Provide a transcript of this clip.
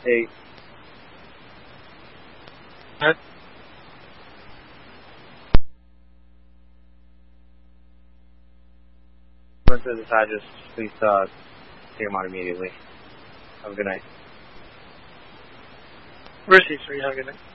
Hey. Huh? Went through this address. Please take him out immediately. Have a good night. Mercy, sir. You have a good night.